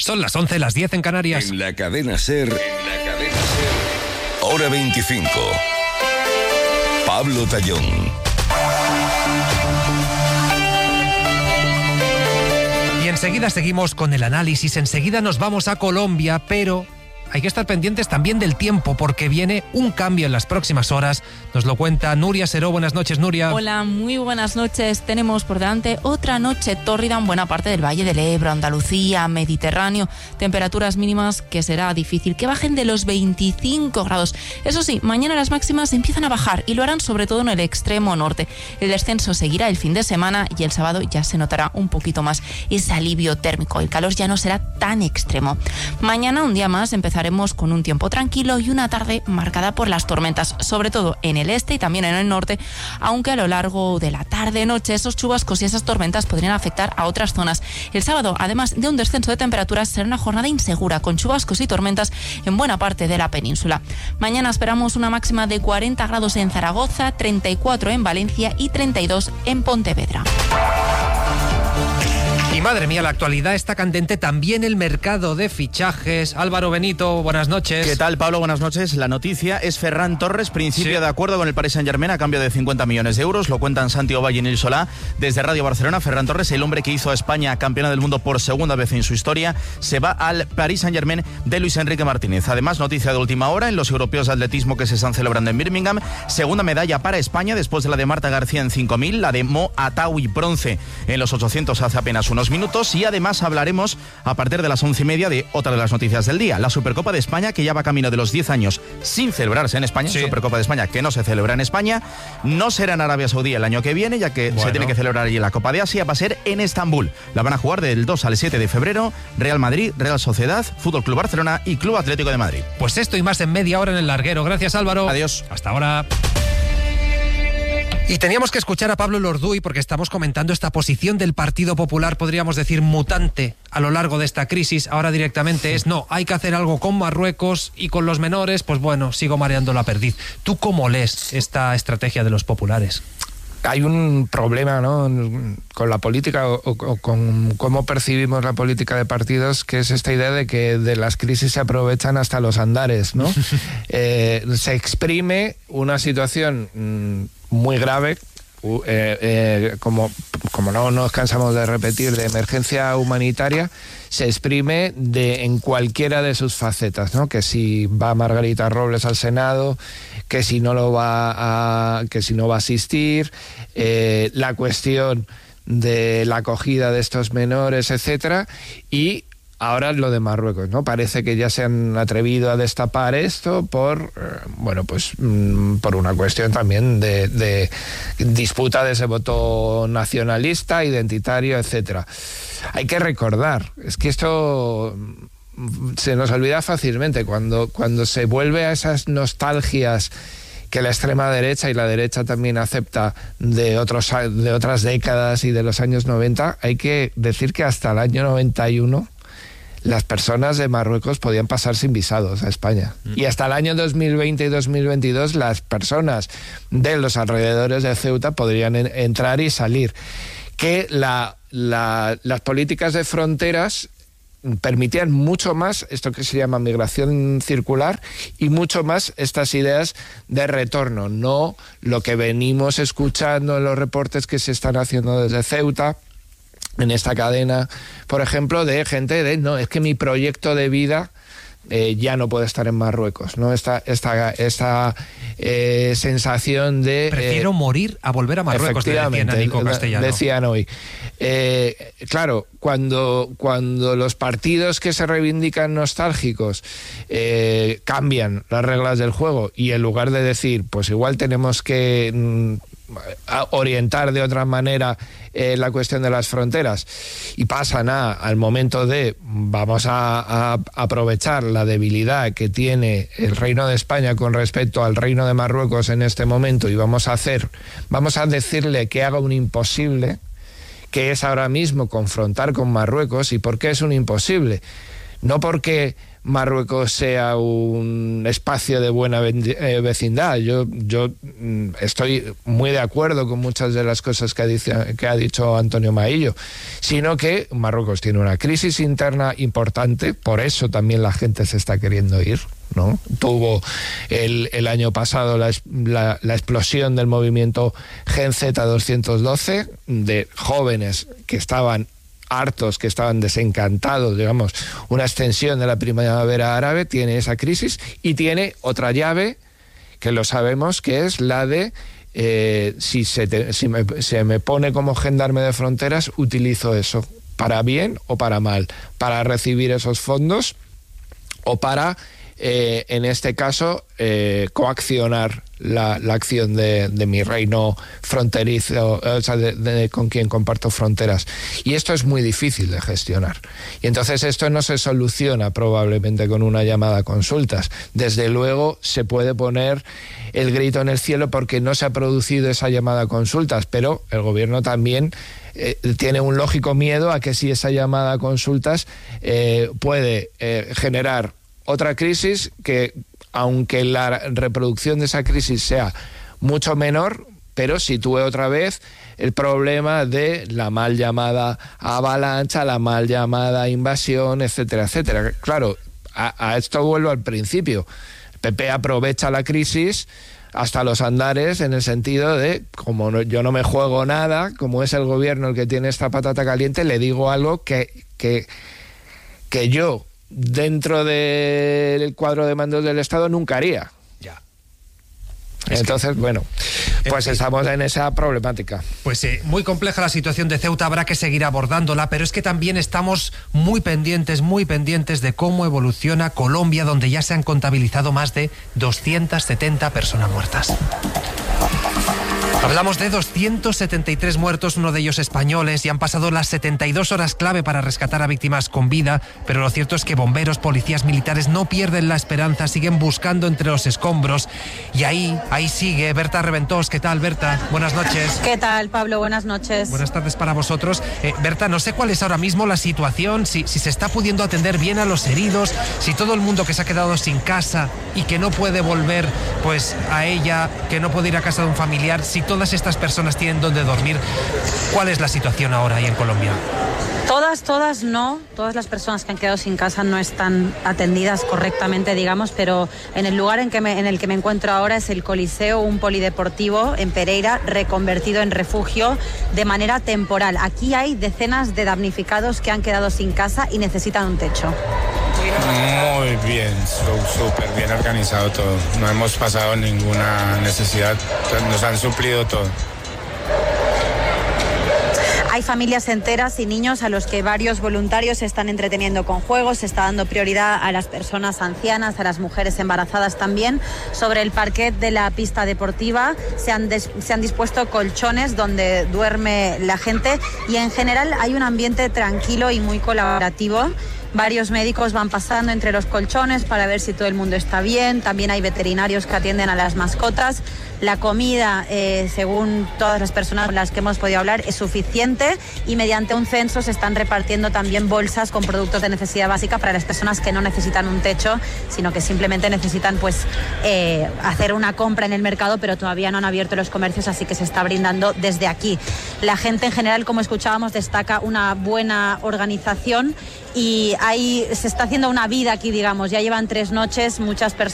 Son las 11, las 10 en Canarias. En la cadena SER, hora 25. Pablo Tallón. Y enseguida seguimos con el análisis, enseguida nos vamos a Colombia, pero hay que estar pendientes también del tiempo porque viene un cambio en las próximas horas. Nos lo cuenta Nuria Seró. Buenas noches, Nuria. Hola, muy buenas noches. Tenemos por delante otra noche tórrida en buena parte del Valle del Ebro, Andalucía, Mediterráneo. Temperaturas mínimas que será difícil que bajen de los 25 grados. Eso sí, mañana las máximas empiezan a bajar y lo harán sobre todo en el extremo norte. El descenso seguirá el fin de semana y el sábado ya se notará un poquito más ese alivio térmico. El calor ya no será tan extremo. Mañana, un día más, empezaremos con un tiempo tranquilo y una tarde marcada por las tormentas, sobre todo en el este y también en el norte, aunque a lo largo de la tarde-noche esos chubascos y esas tormentas podrían afectar a otras zonas. El sábado, además de un descenso de temperaturas, será una jornada insegura con chubascos y tormentas en buena parte de la península. Mañana esperamos una máxima de 40 grados en Zaragoza, 34 en Valencia y 32 en Pontevedra. Y madre mía, la actualidad está candente, también el mercado de fichajes. Álvaro Benito, buenas noches. ¿Qué tal, Pablo? Buenas noches. La noticia es Ferran Torres, principio de acuerdo con el Paris Saint-Germain a cambio de 50 millones de euros. Lo cuentan Santiago Valle y Nil Solá desde Radio Barcelona. Ferran Torres, el hombre que hizo a España campeona del mundo por segunda vez en su historia, se va al Paris Saint-Germain de Luis Enrique Martínez. Además, noticia de última hora en los europeos de atletismo que se están celebrando en Birmingham. Segunda medalla para España después de la de Marta García en 5000, la de Mo Atawi bronce en los 800 hace apenas unos minutos. Y además hablaremos a partir de las 11:30 de otra de las noticias del día, la Supercopa de España, que ya va camino de los 10 años sin celebrarse en España. Supercopa de España que no se celebra en España, no será en Arabia Saudí el año que viene, ya que se tiene que celebrar allí la Copa de Asia. Va a ser en Estambul. La van a jugar del 2 al 7 de febrero Real Madrid, Real Sociedad, Fútbol Club Barcelona y Club Atlético de Madrid. Pues esto y más en media hora en El Larguero. Gracias, Álvaro. Adiós. Hasta ahora. Y teníamos que escuchar a Pablo Lorduy porque estamos comentando esta posición del Partido Popular, podríamos decir mutante a lo largo de esta crisis. Ahora directamente es no, hay que hacer algo con Marruecos y con los menores, pues bueno, sigo mareando la perdiz. ¿Tú cómo lees esta estrategia de los populares? Hay un problema, ¿no?, con la política o con cómo percibimos la política de partidos, que es esta idea de que de las crisis se aprovechan hasta los andares, ¿no? Se exprime una situación muy grave, como no nos cansamos de repetir, de emergencia humanitaria, se exprime en cualquiera de sus facetas, ¿no? Que si va Margarita Robles al Senado, que si no va a asistir, la cuestión de la acogida de estos menores, etcétera, y ahora lo de Marruecos, ¿no? Parece que ya se han atrevido a destapar esto por una cuestión también de disputa de ese voto nacionalista, identitario, etcétera. Hay que recordar, es que esto se nos olvida fácilmente cuando se vuelve a esas nostalgias que la extrema derecha y la derecha también acepta de otras décadas y de los años 90. Hay que decir que hasta el año 91 las personas de Marruecos podían pasar sin visados a España. Y hasta el año 2020 y 2022 las personas de los alrededores de Ceuta podrían entrar y salir. Que las políticas de fronteras permitían mucho más esto que se llama migración circular y mucho más estas ideas de retorno, no lo que venimos escuchando en los reportes que se están haciendo desde Ceuta, en esta cadena, por ejemplo, de gente no, es que mi proyecto de vida ya no puede estar en Marruecos, ¿no? Esta sensación de... Prefiero morir a volver a Marruecos, decían hoy. Claro, cuando los partidos que se reivindican nostálgicos cambian las reglas del juego y en lugar de decir, pues igual tenemos que orientar de otra manera la cuestión de las fronteras y pasan al momento de vamos a aprovechar la debilidad que tiene el Reino de España con respecto al Reino de Marruecos en este momento y vamos a decirle que haga un imposible, que es ahora mismo confrontar con Marruecos. ¿Y por qué es un imposible? no porque Marruecos sea un espacio de buena vecindad. Yo estoy muy de acuerdo con muchas de las cosas que ha dicho Antonio Maillo, sino que Marruecos tiene una crisis interna importante, por eso también la gente se está queriendo ir, ¿no? Tuvo el año pasado la explosión del movimiento Gen Z 212 de jóvenes que estaban hartos, que estaban desencantados, digamos, una extensión de la primavera árabe. Tiene esa crisis y tiene otra llave que lo sabemos, que es la de si se me pone como gendarme de fronteras, utilizo eso para bien o para mal, para recibir esos fondos o para en este caso coaccionar la acción de mi reino fronterizo, o sea, con quien comparto fronteras. Y esto es muy difícil de gestionar. Y entonces esto no se soluciona probablemente con una llamada a consultas. Desde luego se puede poner el grito en el cielo porque no se ha producido esa llamada a consultas, pero el gobierno también tiene un lógico miedo a que si esa llamada a consultas puede generar otra crisis que, aunque la reproducción de esa crisis sea mucho menor, pero sitúe otra vez el problema de la mal llamada avalancha, la mal llamada invasión, etcétera, etcétera. Claro, a esto vuelvo al principio. El PP aprovecha la crisis hasta los andares, en el sentido de, como yo no me juego nada, como es el gobierno el que tiene esta patata caliente, le digo algo que yo, dentro del cuadro de mandos del Estado, nunca haría. Ya. Entonces, bueno, pues estamos en esa problemática. Pues muy compleja la situación de Ceuta, habrá que seguir abordándola, pero es que también estamos muy pendientes de cómo evoluciona Colombia, donde ya se han contabilizado más de 270 personas muertas. Hablamos de 273 muertos, uno de ellos españoles, y han pasado las 72 horas clave para rescatar a víctimas con vida, pero lo cierto es que bomberos, policías, militares no pierden la esperanza, siguen buscando entre los escombros, y ahí sigue Berta Reventós. ¿Qué tal, Berta? Buenas noches. ¿Qué tal, Pablo? Buenas noches. Buenas tardes para vosotros. Berta, no sé cuál es ahora mismo la situación, si se está pudiendo atender bien a los heridos, si todo el mundo que se ha quedado sin casa y que no puede volver pues a ella, que no puede ir a casa de un familiar, si todas estas personas tienen donde dormir. ¿Cuál es la situación ahora ahí en Colombia? Todas no. Todas las personas que han quedado sin casa no están atendidas correctamente, digamos, pero en el lugar en el que me encuentro ahora es el Coliseo, un polideportivo en Pereira, reconvertido en refugio de manera temporal. Aquí hay decenas de damnificados que han quedado sin casa y necesitan un techo. Muy bien, súper bien organizado todo. No hemos pasado ninguna necesidad, nos han suplido todo. Hay familias enteras y niños a los que varios voluntarios se están entreteniendo con juegos, se está dando prioridad a las personas ancianas, a las mujeres embarazadas también. Sobre el parquet de la pista deportiva se han dispuesto colchones donde duerme la gente y en general hay un ambiente tranquilo y muy colaborativo. Varios médicos van pasando entre los colchones para ver si todo el mundo está bien. También hay veterinarios que atienden a las mascotas. La comida, según todas las personas con las que hemos podido hablar, es suficiente y mediante un censo se están repartiendo también bolsas con productos de necesidad básica para las personas que no necesitan un techo, sino que simplemente necesitan hacer una compra en el mercado, pero todavía no han abierto los comercios, así que se está brindando desde aquí. La gente en general, como escuchábamos, destaca una buena organización y se está haciendo una vida aquí, digamos. Ya llevan 3 noches, muchas personas